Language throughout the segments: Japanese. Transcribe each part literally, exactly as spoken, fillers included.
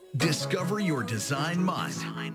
Discover your design mind.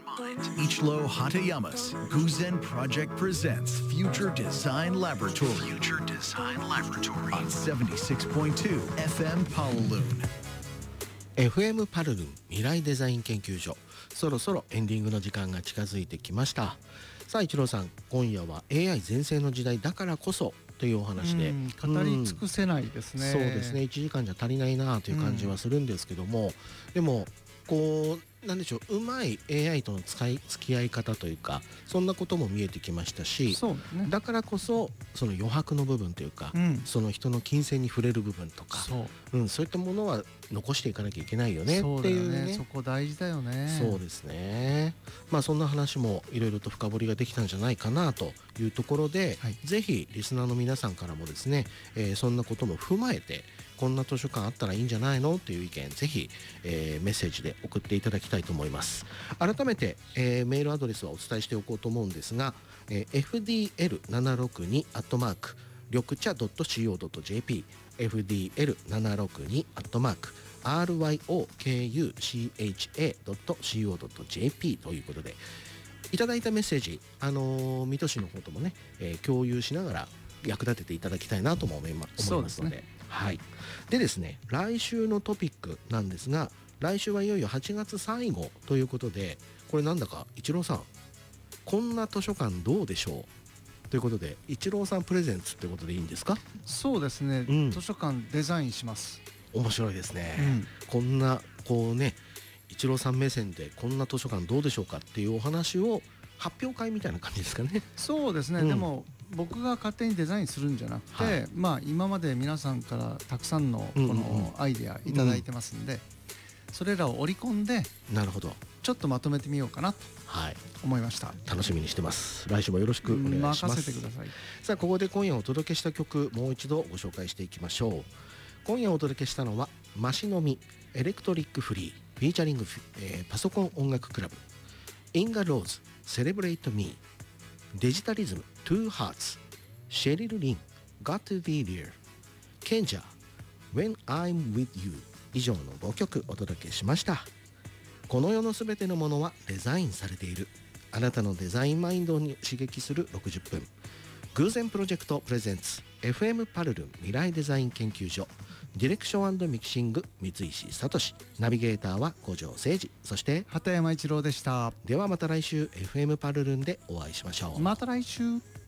Ichiro Hatayama's Guzen Project presents Future Design Laboratory. Future Design Laboratory on seventy-six point two エフエム Kowloon。 エフエム パルルン未来デザイン研究所、そろそろエンディングの時間が近づいてきました。さあ一郎さん、今夜は エーアイ 全盛の時代だからこそというお話で、 語り尽くせないですね。 そうですね、いちじかんじゃ足りないなという感じはするんですけども、うん、でもこうなんでしょう、うまい エーアイ との使い付き合い方というか、そんなことも見えてきましたし、 そうね、 だからこそその余白の部分というか、うん、その人の金銭に触れる部分とか、そう、うん、そういったものは残していかなきゃいけないよねっていうね。 そうだよね、そこ大事だよね。 そうですね。まあそんな話もいろいろと深掘りができたんじゃないかなというところで、はい、ぜひリスナーの皆さんからもですね、えー、そんなことも踏まえてこんな図書館あったらいいんじゃないのっていう意見、ぜひ、えー、メッセージで送っていただきたいと思います。改めて、えー、メールアドレスはお伝えしておこうと思うんですが、えー、エフディーエルななろくに アットマーク緑茶 ドットシーオー ドット ジェーピー エフディーエルななろくに アットマーク アールワイオーケーユーシーエイチエー ドットシーオー ドット ジェーピー ということで、いただいたメッセージ、あのー、水戸市の方ともね、えー、共有しながら役立てていただきたいなとも思いますので、はい。でですね、来週のトピックなんですが、来週はいよいよはちがつ最後ということで、これなんだか一郎さん、こんな図書館どうでしょうということで、一郎さんプレゼンツってことでいいんですか？ そうですね、うん、図書館デザインします。 面白いですね、うん、こんなこうね、一郎さん目線でこんな図書館どうでしょうかっていうお話を発表会みたいな感じですかね。 そうですね、うん、でも僕が勝手にデザインするんじゃなくて、はい、まあ今まで皆さんからたくさんのこのアイデアいただいてますんで、うんうん、それらを織り込んで、 なるほど、 ちょっとまとめてみようかなと思いました、はい、 楽しみにしてます。来週もよろしくお願いします。 任せてください。 さあここで今夜お届けした曲、もう一度ご紹介していきましょう。今夜お届けしたのはマシノミエレクトリックフリーフィーチャリング、えー、パソコン音楽クラブ、インガローズセレブレイトミー、デジタリズムトゥーハーツ、シェリル・リン Got to be there、 ケンジャー When I'm with you、 以上のごきょくお届けしました。この世のすべてのものはデザインされている。あなたのデザインマインドに刺激するろくじゅっぷん。偶然プロジェクトプレゼンツ エフエム パルルン未来デザイン研究所、ディレクション&ミキシング三石聡、ナビゲーターは五条誠二、そして畑山一郎でした。 ではまた来週 エフエム パルルンでお会いしましょう。 また来週。